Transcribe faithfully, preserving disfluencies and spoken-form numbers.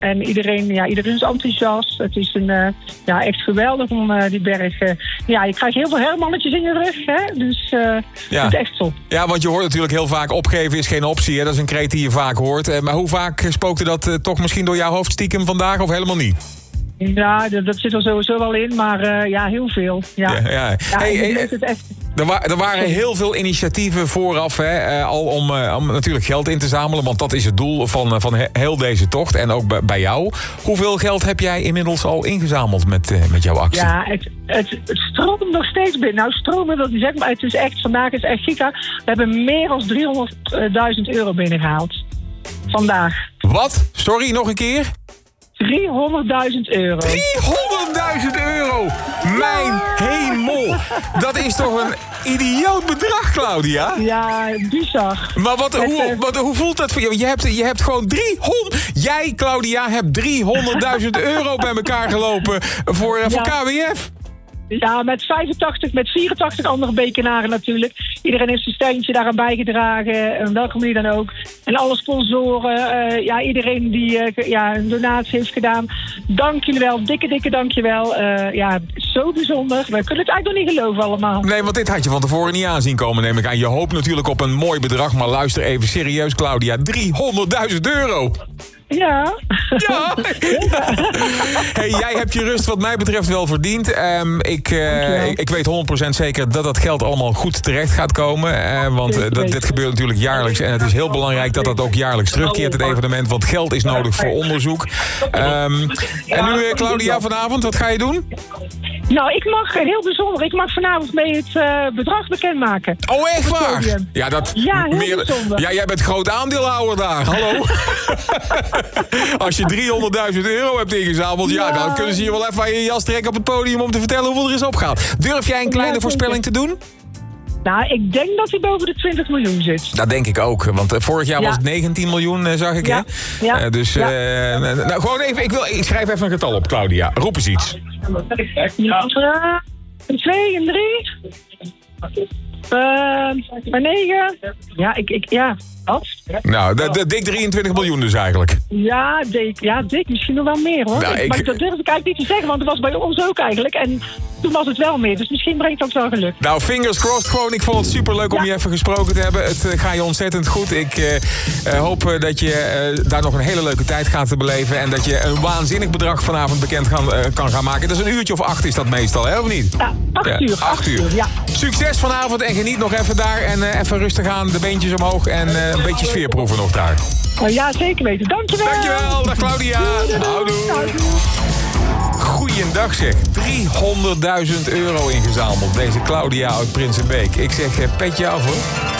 En iedereen, ja, iedereen is enthousiast. Het is een, uh, ja, echt geweldig om uh, die berg... Uh, ja, je krijgt heel veel hermannetjes in je rug, hè. Dus uh, ja. het is echt top. Ja, want je hoort natuurlijk heel vaak... opgeven is geen optie, hè? Dat is een kreet die je vaak hoort. Uh, maar hoe vaak spookte dat uh, toch misschien door jouw hoofd stiekem vandaag... of helemaal niet? Ja, dat, dat zit er sowieso wel in, maar uh, ja, heel veel. Ja, ja, ja. ja hey, hey, het echt... er, wa- er waren heel veel initiatieven vooraf, hè, uh, al om, uh, om natuurlijk geld in te zamelen... want dat is het doel van, uh, van he- heel deze tocht en ook b- bij jou. Hoeveel geld heb jij inmiddels al ingezameld met, uh, met jouw actie? Ja, het, het, het stroomt nog steeds binnen. Nou, stromen wil ik niet zeggen, maar het is echt, vandaag is echt giga. We hebben meer dan driehonderdduizend euro binnengehaald. Vandaag. Wat? Sorry, nog een keer? driehonderdduizend euro. driehonderdduizend euro! Mijn hemel! Dat is toch een idioot bedrag, Claudia? Ja, bizar. Maar wat, Het, hoe, uh, wat, hoe voelt dat voor je? Je hebt, je hebt gewoon driehonderd... Jij, Claudia, hebt driehonderdduizend euro bij elkaar gelopen voor, uh, voor Ja. K W F. Ja, met vijfentachtig, met vierentachtig andere bekenaren natuurlijk. Iedereen heeft zijn steentje daaraan bijgedragen, en welke manier dan ook. En alle sponsoren, uh, ja, iedereen die uh, ja, een donatie heeft gedaan. Dank jullie wel, dikke, dikke dank je wel. Uh, ja, zo bijzonder. We kunnen het eigenlijk nog niet geloven allemaal. Nee, want dit had je van tevoren niet aanzien komen, neem ik aan. Je hoopt natuurlijk op een mooi bedrag, maar luister even serieus, Claudia. driehonderdduizend euro! Ja. Ja. Hey, jij hebt je rust wat mij betreft wel verdiend. Um, ik, uh, ik, ik weet honderd procent zeker dat dat geld allemaal goed terecht gaat komen. Uh, want uh, dat, dit gebeurt natuurlijk jaarlijks. En het is heel belangrijk dat dat ook jaarlijks terugkeert, het evenement. Want geld is nodig voor onderzoek. Um, en nu, uh, Claudia, vanavond, wat ga je doen? Nou, ik mag, heel bijzonder, ik mag vanavond mee het uh, bedrag bekendmaken. Oh, echt waar? Ja, dat, ja, heel meer, bijzonder. Ja, jij bent groot aandeelhouder daar. Hallo? Als je driehonderdduizend euro hebt ingezameld, ja. ja, dan kunnen ze je wel even aan je jas trekken op het podium om te vertellen hoeveel er is opgehaald. Durf jij een kleine ja, voorspelling te doen? Nou, ik denk dat hij boven de twintig miljoen zit. Dat denk ik ook, want uh, vorig jaar ja. was het negentien miljoen, uh, zag ik, ja. hè? Ja. Uh, dus, ja. uh, nou, gewoon even, ik, wil, ik schrijf even een getal op, Claudia. Roep eens iets. Ja. Uh, een twee, een drie. Uh, een negen. Ja, ik, ik, ja. Wat? Nou, de, de, dik drieëntwintig miljoen dus eigenlijk. Ja, dik, ja, dik. Misschien nog wel meer, hoor. Nou, ik... Maar dat durf ik eigenlijk niet te zeggen, want het was bij ons ook eigenlijk. En toen was het wel meer, dus misschien brengt dat wel geluk. Nou, fingers crossed gewoon. Ik vond het superleuk om ja. je even gesproken te hebben. Het uh, gaat je ontzettend goed. Ik uh, uh, hoop uh, dat je uh, daar nog een hele leuke tijd gaat te beleven. En dat je een waanzinnig bedrag vanavond bekend gaan, uh, kan gaan maken. Dat is een uurtje of acht is dat meestal, hè, of niet? Ja, acht ja, uur. Acht, acht uur. uur, ja. Succes vanavond en geniet nog even daar. En uh, even rustig aan, de beentjes omhoog en uh, een beetje sfeerproeven nog daar. Oh, ja, zeker weten. Dankjewel. Dankjewel. Dag Claudia. Houdoe. Goeiedag zeg. driehonderdduizend euro ingezameld. Deze Claudia uit Prinsenbeek. Ik zeg uh, petje af hoor.